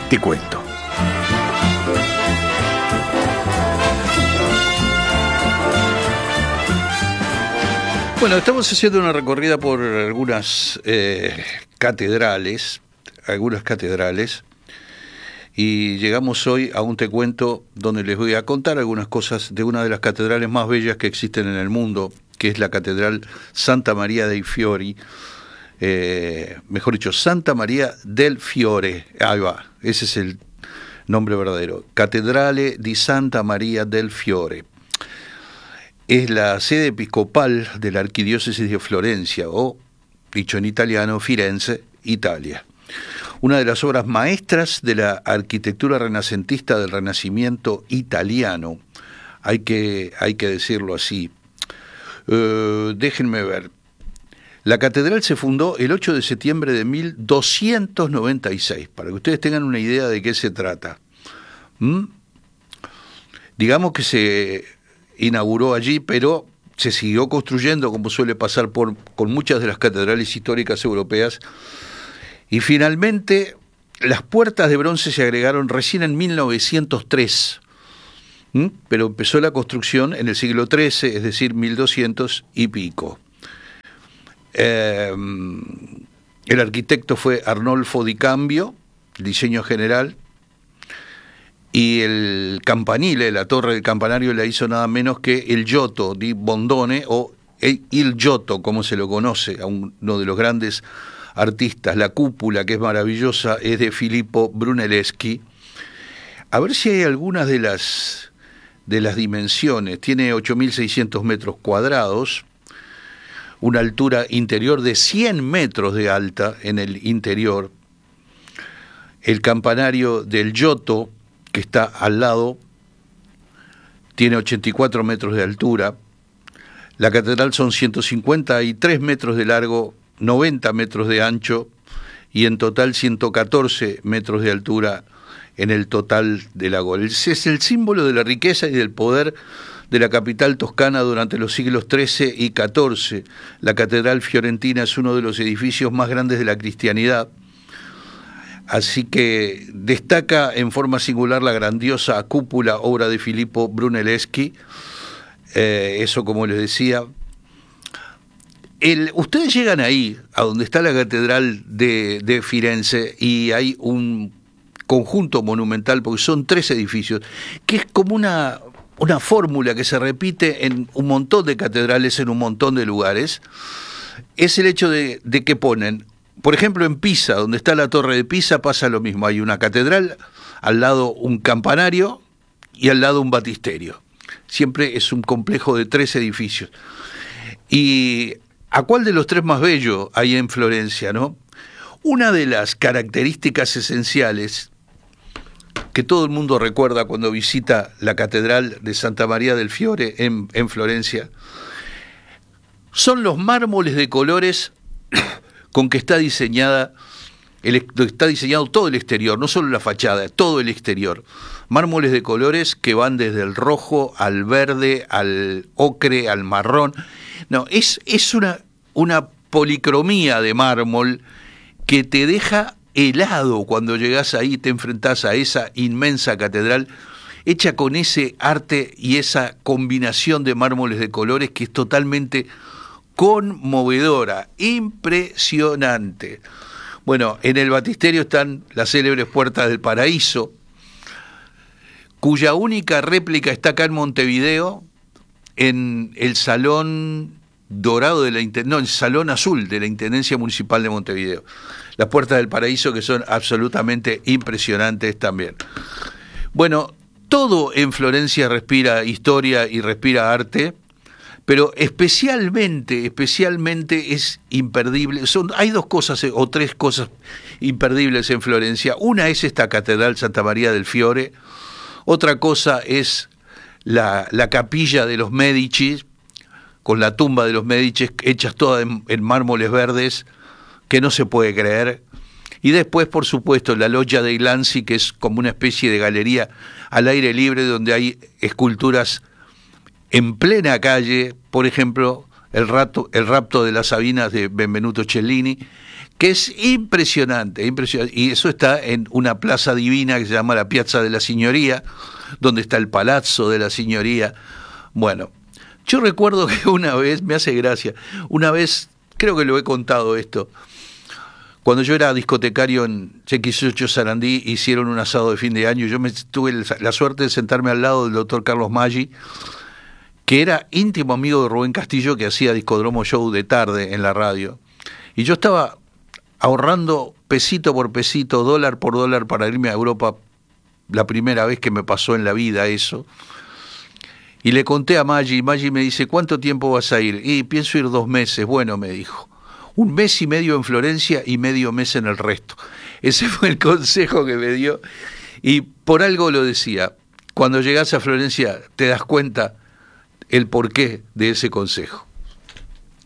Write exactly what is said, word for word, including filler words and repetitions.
te cuento. Bueno, estamos haciendo una recorrida por algunas eh, catedrales, algunas catedrales, y llegamos hoy a un te cuento donde les voy a contar algunas cosas de una de las catedrales más bellas que existen en el mundo, que es la Catedral Santa Maria dei Fiori, eh, mejor dicho, Santa Maria del Fiore, ahí va, ese es el nombre verdadero, Cattedrale di Santa Maria del Fiore. Es la sede episcopal de la Arquidiócesis de Florencia, o, dicho en italiano, Firenze, Italia. Una de las obras maestras de la arquitectura renacentista del Renacimiento italiano, hay que, hay que decirlo así. Uh, déjenme ver. La catedral se fundó el ocho de septiembre de mil doscientos noventa y seis, para que ustedes tengan una idea de qué se trata. ¿Mm? Digamos que se inauguró allí, pero se siguió construyendo, como suele pasar por, con muchas de las catedrales históricas europeas, y finalmente las puertas de bronce se agregaron recién en mil novecientos tres, ¿Mm? pero empezó la construcción en el siglo trece, es decir, mil doscientos y pico. Eh, el arquitecto fue Arnolfo di Cambio, diseño general, y el campanile, la torre del campanario, la hizo nada menos que el Giotto di Bondone, o el, il Giotto, como se lo conoce, a uno de los grandes artistas. La cúpula, que es maravillosa, es de Filippo Brunelleschi. A ver si hay algunas de las, de las dimensiones. Tiene ocho mil seiscientos metros cuadrados, una altura interior de cien metros de alta en el interior. El campanario del Giotto, que está al lado, tiene ochenta y cuatro metros de altura. La catedral son ciento cincuenta y tres metros de largo, noventa metros de ancho, y en total ciento catorce metros de altura en el total de la gol. Es el símbolo de la riqueza y del poder de la capital toscana durante los siglos trece y catorce. La catedral fiorentina es uno de los edificios más grandes de la cristianidad. Así que destaca en forma singular la grandiosa cúpula, obra de Filippo Brunelleschi. Eh, eso, como les decía. El, ustedes llegan ahí, a donde está la catedral de, de Firenze, y hay un conjunto monumental, porque son tres edificios, que es como una, una fórmula que se repite en un montón de catedrales, en un montón de lugares. Es el hecho de, de que ponen, por ejemplo, en Pisa, donde está la torre de Pisa, pasa lo mismo. Hay una catedral, al lado un campanario y al lado un baptisterio. Siempre es un complejo de tres edificios. ¿Y a cuál de los tres más bello hay en Florencia, no? Una de las características esenciales que todo el mundo recuerda cuando visita la catedral de Santa Maria del Fiore en, en Florencia son los mármoles de colores con que está diseñada, el, está diseñado todo el exterior, no solo la fachada, todo el exterior. Mármoles de colores que van desde el rojo al verde, al ocre, al marrón. No, es, es una, una policromía de mármol que te deja helado cuando llegás ahí y te enfrentás a esa inmensa catedral hecha con ese arte y esa combinación de mármoles de colores que es totalmente conmovedora, impresionante. Bueno, en el baptisterio están las célebres puertas del paraíso, cuya única réplica está acá en Montevideo, en el Salón Dorado de la Intendencia, no, el Salón Azul de la Intendencia Municipal de Montevideo. Las puertas del paraíso, que son absolutamente impresionantes también. Bueno, todo en Florencia respira historia y respira arte, pero especialmente, especialmente es imperdible. Son, hay dos cosas o tres cosas imperdibles en Florencia. Una es esta catedral Santa Maria del Fiore. Otra cosa es la, la capilla de los Médici, con la tumba de los Médici hechas todas en, en mármoles verdes, que no se puede creer. Y después, por supuesto, la Loggia dei Lanzi, que es como una especie de galería al aire libre donde hay esculturas en plena calle, por ejemplo, el, rato, el rapto de las Sabinas de Benvenuto Cellini, que es impresionante, impresionante, y eso está en una plaza divina que se llama la Piazza de la Signoria, donde está el Palazzo de la Signoria. Bueno, yo recuerdo que una vez, me hace gracia, una vez, creo que lo he contado esto, cuando yo era discotecario en equis ocho Sarandí, hicieron un asado de fin de año, yo me tuve la suerte de sentarme al lado del doctor Carlos Maggi, que era íntimo amigo de Rubén Castillo, que hacía Discodromo Show de tarde en la radio, y yo estaba ahorrando pesito por pesito, dólar por dólar para irme a Europa, la primera vez que me pasó en la vida eso. Y le conté a Maggi, y Maggi me dice, ¿cuánto tiempo vas a ir? Y pienso ir dos meses. Bueno, me dijo, un mes y medio en Florencia y medio mes en el resto. Ese fue el consejo que me dio. Y por algo lo decía, cuando llegás a Florencia te das cuenta el porqué de ese consejo.